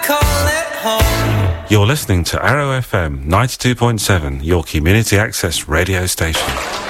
call it home. You're listening to Arrow FM 92.7, your community access radio station.